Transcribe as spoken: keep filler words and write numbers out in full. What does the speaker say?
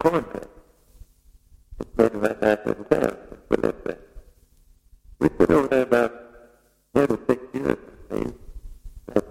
context. It's made of that acid and gas, let's put it that way. We sit over there about ten to six